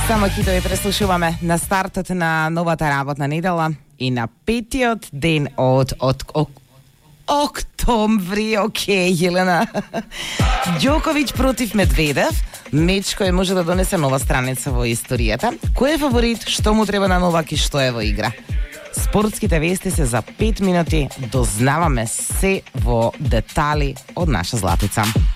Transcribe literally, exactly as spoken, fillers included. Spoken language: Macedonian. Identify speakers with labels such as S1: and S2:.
S1: Само хитови преслушуваме на стартот на новата работна недела и на петиот ден од од ок, октомври, окей, Елена. Ѓоковиќ против Медведев, меч кој може да донесе нова страница во историјата. Кој е фаворит, што му треба на Новак и што е во игра? Спортските вести се за пет минути, дознаваме се во детали од наша Златица.